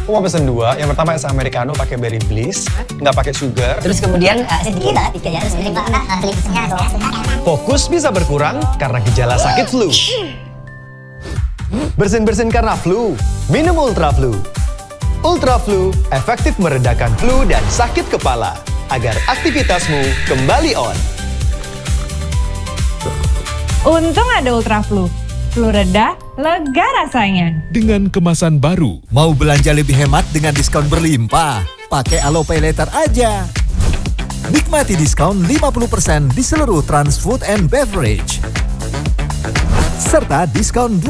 Aku mau pesen 2. Yang pertama es americano pakai berry bliss, nggak pakai sugar. Terus kemudian sedikit lah 3 ya. Fokus bisa berkurang karena gejala sakit flu. Bersin-bersin karena flu, minum Ultra Flu. Ultra Flu efektif meredakan flu dan sakit kepala agar aktivitasmu kembali on. Untung ada Ultra Flu. Flu reda, lega rasanya. Dengan kemasan baru. Mau belanja lebih hemat dengan diskon berlimpah? Pakai Alo Pay Later aja. Nikmati diskon 50% di seluruh Trans Food and Beverage. Serta diskon